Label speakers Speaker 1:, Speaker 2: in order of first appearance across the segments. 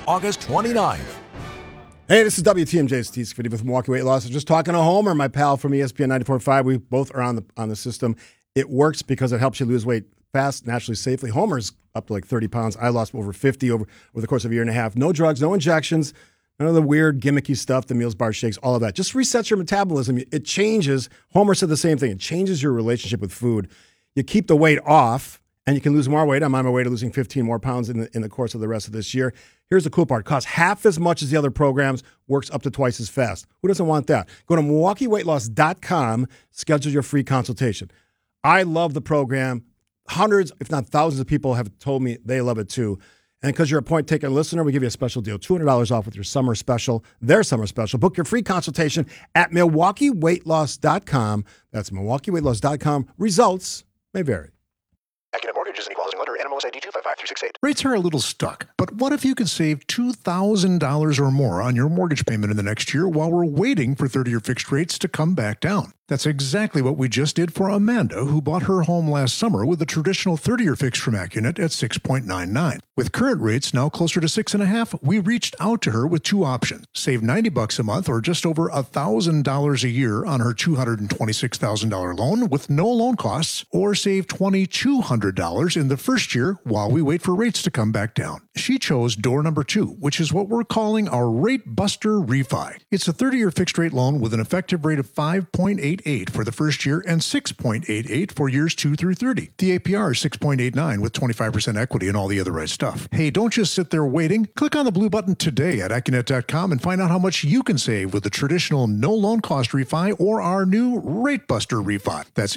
Speaker 1: August 29th.
Speaker 2: Hey, this is WTMJ Steve Scaffidi with Milwaukee Weight Loss. I'm just talking to Homer, my pal from ESPN 94.5. We both are on the system. It works because it helps you lose weight fast, naturally, safely. Homer's up to like 30 pounds. I lost over 50 over the course of a year and a half. No drugs, no injections, none of the weird gimmicky stuff, the meals, bar shakes, all of that. Just resets your metabolism. It changes. Homer said the same thing. It changes your relationship with food. You keep the weight off, and you can lose more weight. I'm on my way to losing 15 more pounds in the course of the rest of this year. Here's the cool part. It costs half as much as the other programs, works up to twice as fast. Who doesn't want that? Go to MilwaukeeWeightLoss.com, schedule your free consultation. I love the program. Hundreds, if not thousands of people have told me they love it too. And because you're a point-taker listener, we give you a special deal, $200 off with your summer special, their summer special. Book your free consultation at MilwaukeeWeightLoss.com. That's MilwaukeeWeightLoss.com. Results may vary.
Speaker 3: Accident Mortgages and Equal Housing Lender, NMLS ID 255368.
Speaker 4: Rates are a little stuck, but what if you could save $2,000 or more on your mortgage payment in the next year while we're waiting for 30-year fixed rates to come back down? That's exactly what we just did for Amanda, who bought her home last summer with a traditional 30-year fixed from AccuNet at 6.99. With current rates now closer to 6.5, we reached out to her with two options. Save $90 a month or just over $1,000 a year on her $226,000 loan with no loan costs, or save $2,200 in the first year while we wait for rates to come back down. She chose door number 2, which is what we're calling our Rate Buster Refi. It's a 30-year fixed rate loan with an effective rate of 5.88 for the first year and 6.88 for years 2 through 30. The APR is 6.89 with 25% equity and all the other right stuff. Hey, don't just sit there waiting. Click on the blue button today at AccuNet.com and find out how much you can save with the traditional no loan cost refi or our new Rate Buster Refi. That's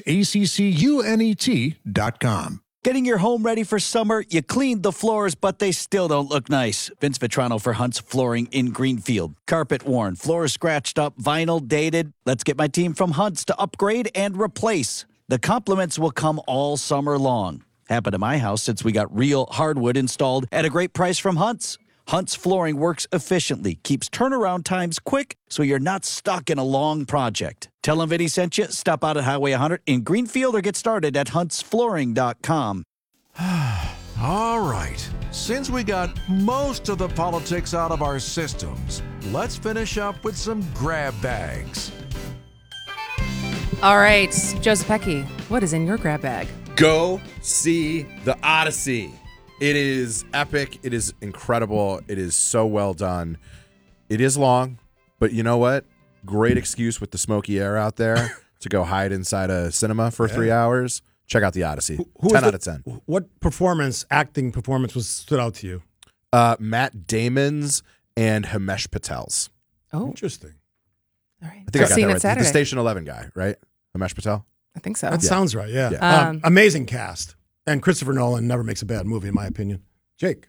Speaker 4: ACCUNET.com.
Speaker 5: Getting your home ready for summer, you cleaned the floors, but they still don't look nice. Vince Vitrano for Hunt's Flooring in Greenfield. Carpet worn, floors scratched up, vinyl dated. Let's get my team from Hunt's to upgrade and replace. The compliments will come all summer long. Happened to my house since we got real hardwood installed at a great price from Hunt's. Hunt's Flooring works efficiently, keeps turnaround times quick, so you're not stuck in a long project. Tell them Vinny sent you. Stop out at Highway 100 in Greenfield or get started at huntsflooring.com.
Speaker 1: All right. Since we got most of the politics out of our systems, let's finish up with some grab bags.
Speaker 6: All right, Joseph Pecky, what is in your grab bag?
Speaker 7: Go see The Odyssey. It is epic. It is incredible. It is so well done. It is long, but you know what? Great excuse with the smoky air out there to go hide inside a cinema for 3 hours. Check out The Odyssey. 10 out of 10.
Speaker 2: What acting performance stood out to you?
Speaker 7: Matt Damon's and Himesh Patel's.
Speaker 6: Oh,
Speaker 2: interesting.
Speaker 6: All right.
Speaker 7: I think I got that right.
Speaker 6: Saturday.
Speaker 7: The Station 11 guy, right? Himesh Patel?
Speaker 6: I think so.
Speaker 2: That sounds right, yeah. Amazing cast. And Christopher Nolan never makes a bad movie, in my opinion. Jake.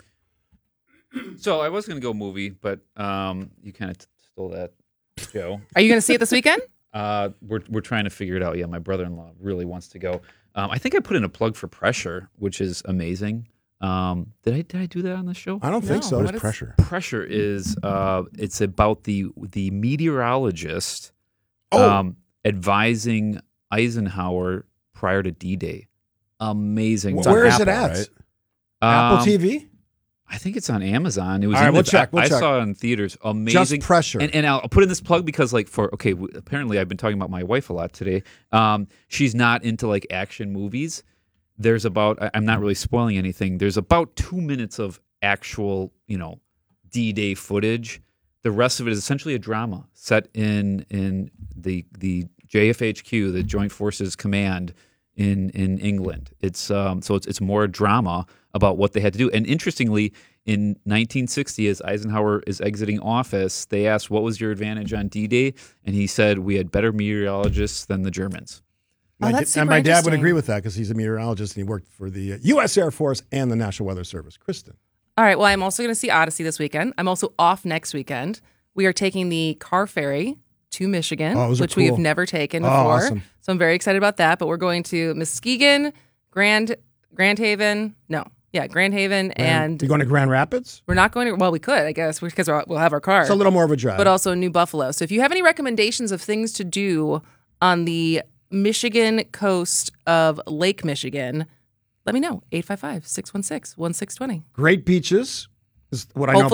Speaker 8: So I was going to go movie, but you kind of stole that, Joe.
Speaker 6: Are you going to see it this weekend?
Speaker 8: We're trying to figure it out. Yeah, my brother-in-law really wants to go. I think I put in a plug for Pressure, which is amazing. Did I do that on the show?
Speaker 2: I don't think so.
Speaker 7: What is Pressure?
Speaker 8: Pressure is it's about the meteorologist advising Eisenhower prior to D-Day. Amazing.
Speaker 2: Where is it at?
Speaker 7: Right?
Speaker 2: Apple TV?
Speaker 8: I think it's on Amazon. It was.
Speaker 2: All right, we'll check.
Speaker 8: I saw it in theaters. Amazing.
Speaker 2: Just Pressure.
Speaker 8: And I'll put in this plug because, apparently I've been talking about my wife a lot today. She's not into like action movies. There's I'm not really spoiling anything. There's about 2 minutes of actual, D-Day footage. The rest of it is essentially a drama set in the JFHQ, the Joint Forces Command in England. It's it's more drama about what they had to do. And interestingly, in 1960, as Eisenhower is exiting office, they asked, "What was your advantage on D-Day?" And he said, "We had better meteorologists than the Germans."
Speaker 2: And my dad would agree with that because he's a meteorologist and he worked for the U.S. Air Force and the National Weather Service. Kristen.
Speaker 6: All right. Well, I'm also going to see Odyssey this weekend. I'm also off next weekend. We are taking the car ferry to Michigan, which we have never taken before.
Speaker 2: Awesome.
Speaker 6: So I'm very excited about that. But we're going to Muskegon, Grand Haven. And
Speaker 2: you going to Grand Rapids?
Speaker 6: We're not going to. Well, we could, I guess, because we'll have our car.
Speaker 2: It's a little more of a drive,
Speaker 6: but also New Buffalo. So if you have any recommendations of things to do on the Michigan coast of Lake Michigan, let me know. 855-616-1620.
Speaker 2: Great beaches. Is what I know